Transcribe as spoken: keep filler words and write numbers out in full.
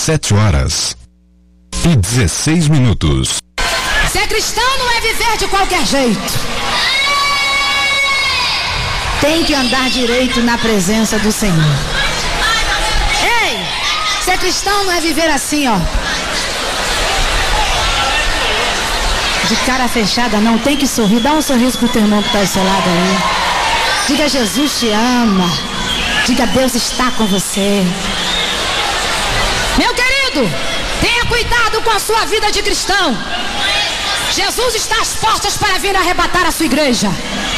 sete horas e dezesseis minutos. Ser cristão não é viver de qualquer jeito. Tem que andar direito na presença do Senhor. Ei, ser cristão não é viver assim, ó, de cara fechada, não. Tem que sorrir. Dá um sorriso pro teu irmão que está ao seu lado aí. Diga: Jesus te ama. Diga: Deus está com você. Meu querido, tenha cuidado com a sua vida de cristão. Jesus está às portas para vir arrebatar a sua igreja.